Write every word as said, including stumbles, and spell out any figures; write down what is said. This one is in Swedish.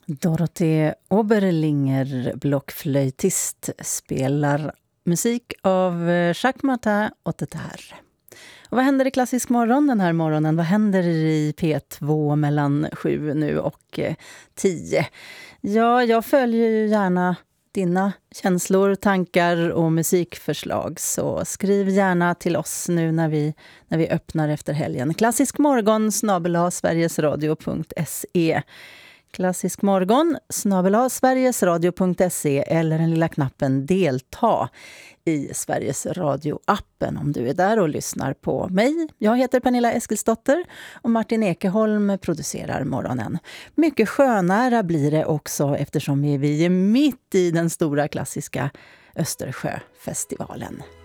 Dorothee Oberlinger, blockflöjtist, spelar musik av Jacques Martin och Tetar. Och vad händer i Klassisk morgon den här morgonen? Vad händer i P två mellan sju nu och tio? Ja, jag följer ju gärna dina känslor, tankar och musikförslag. Så skriv gärna till oss nu när vi, när vi öppnar efter helgen. Klassiskmorgon snabel-a sverigesradio punkt se. Klassisk morgon snabel-a sverigesradio punkt se eller den lilla knappen delta i Sveriges Radio-appen om du är där och lyssnar på mig. Jag heter Pernilla Eskilsdotter och Martin Ekeholm producerar morgonen. Mycket skönära blir det också eftersom vi är mitt i den stora klassiska Östersjöfestivalen.